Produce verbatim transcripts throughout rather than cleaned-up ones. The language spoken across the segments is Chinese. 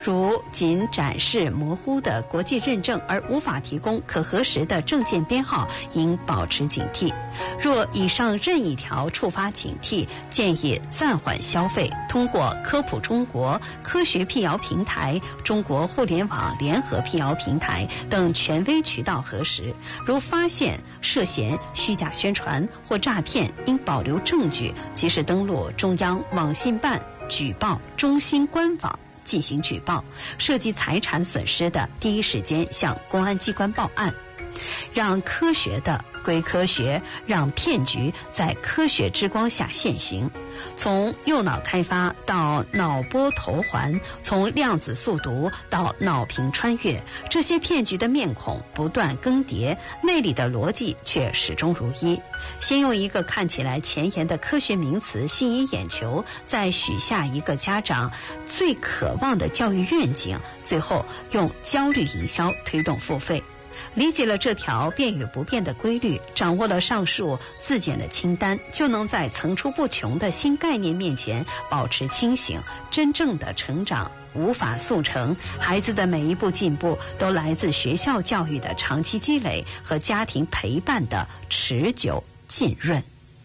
如仅展示模糊的国际认证而无法提供可核实的证件编号，应保持警惕。若以上任一条触发警惕，建议暂缓消费，通过科普中国、科学辟谣平台、中国互联网联合辟谣平台等权威渠道核实。如发现涉嫌虚假宣传或诈骗，应保留证据，及时登录中央网信办举报中心官网进行举报，涉及财产损失的，第一时间向公安机关报案。让科学的归科学，让骗局在科学之光下现形。从右脑开发到脑波头环，从量子速读到脑屏穿越，这些骗局的面孔不断更迭，内里的逻辑却始终如一。先用一个看起来前沿的科学名词吸引眼球，再许下一个家长最渴望的教育愿景，最后用焦虑营销推动付费。理解了这条变与不变的规律，掌握了上述自检的清单，就能在层出不穷的新概念面前保持清醒。真正的成长无法速成，孩子的每一步进步都来自学校教育的长期积累和家庭陪伴的持久浸润。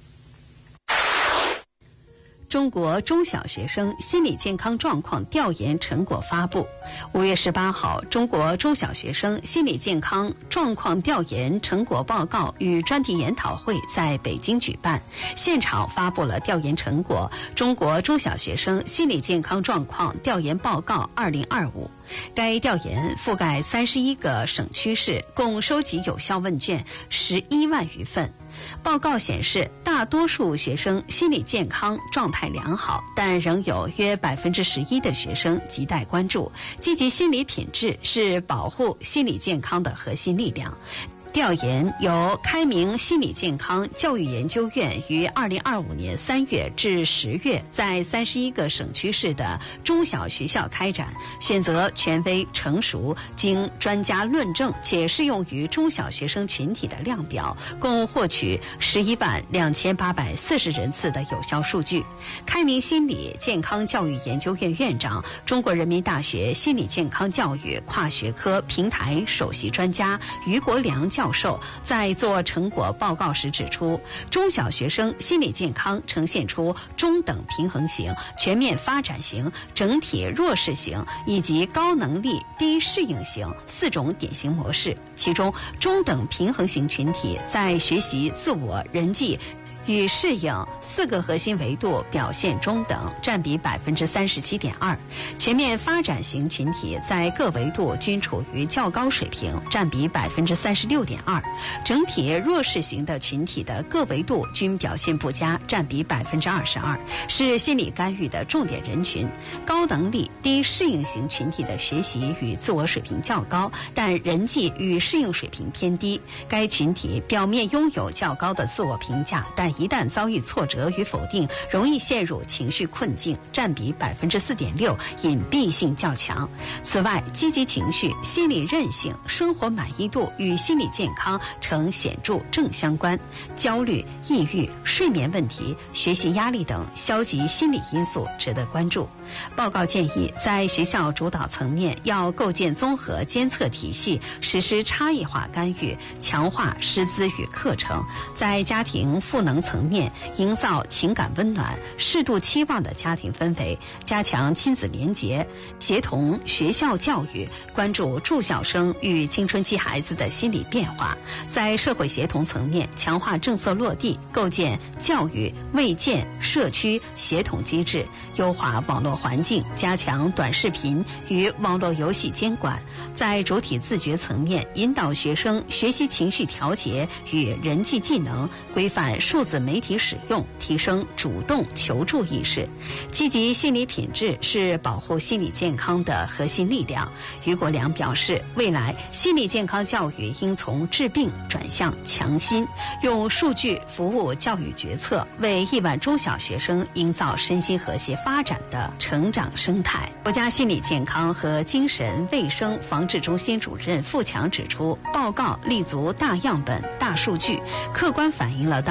中国中小学生心理健康状况调研成果发布。五月十八号，中国中小学生心理健康状况调研成果报告与专题研讨会在北京举办，现场发布了调研成果《中国中小学生心理健康状况调研报告二零二五》。该调研覆盖三十一个省区市，共收集有效问卷十一万余份。报告显示，大多数学生心理健康状态良好，但仍有约百分之十一的学生亟待关注。积极心理品质是保护心理健康的核心力量。调研由开明心理健康教育研究院于二零二五年三月至十月在三十一个省区市的中小学校开展，选择权威、成熟、经专家论证且适用于中小学生群体的量表，共获取十一万两千八百四十人次的有效数据。开明心理健康教育研究院院长、中国人民大学心理健康教育跨学科平台首席专家于国良教授在做成果报告时指出，中小学生心理健康呈现出中等平衡型、全面发展型、整体弱势型以及高能力低适应型四种典型模式。其中，中等平衡型群体在学习、自我、人际与适应四个核心维度表现中等，占比百分之三十七点二。全面发展型群体在各维度均处于较高水平，占比百分之三十六点二。整体弱势型的群体的各维度均表现不佳，占比百分之二十二，是心理干预的重点人群。高能力低适应型群体的学习与自我水平较高，但人际与适应水平偏低。该群体表面拥有较高的自我评价，但一旦遭遇挫折与否定，容易陷入情绪困境，占比百分之四点六，隐蔽性较强。此外，积极情绪、心理韧性、生活满意度与心理健康呈显著正相关。焦虑、抑郁、睡眠问题、学习压力等消极心理因素值得关注。报告建议，在学校主导层面要构建综合监测体系，实施差异化干预，强化师资与课程；在家庭赋能层面，营造情感温暖、适度期望的家庭氛围，加强亲子联结，协同学校教育，关注住校生与青春期孩子的心理变化；在社会协同层面，强化政策落地，构建教育、卫健、社区协同机制，优化网络环境，加强短视频与网络游戏监管；在主体自觉层面，引导学生学习情绪调节与人际技能，规范数字媒体使用，提升主动求助意识。积极心理品质是保护心理健康的核心力量。于国良表示，未来心理健康教育应从治病转向强心，用数据服务教育决策，为亿万中小学生营造身心和谐发展的成长生态。国家心理健康和精神卫生防治中心主任付强指出，报告立足大样本、大数据，客观反映了当前我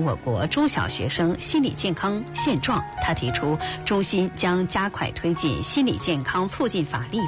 我国中小学生心理健康现状。他提出，中心将加快推进心理健康促进法立